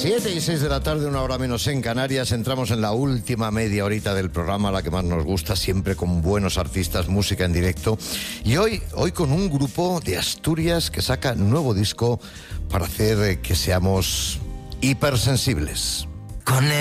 7:06 de la tarde, una hora menos en Canarias. Entramos en la última media horita del programa, la que más nos gusta, siempre con buenos artistas, música en directo. Y hoy con un grupo de Asturias que saca nuevo disco para hacer que seamos hipersensibles. Con